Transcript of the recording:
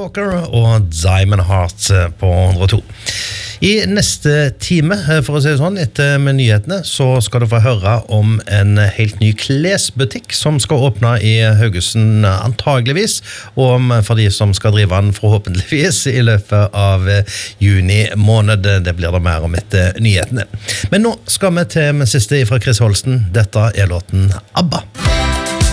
Walker og Diamond Heart på 102. I neste time, for å si det sånn, etter med nyhetene, så skal du få høre om en helt ny klesbutikk som skal åpne i Haugesund antageligvis, og for de som skal drive den forhåpentligvis i løpet av juni måned. Det blir det mer om etter nyhetene. Men nå skal vi til med siste fra Chris Holsten. Dette er låten ABBA.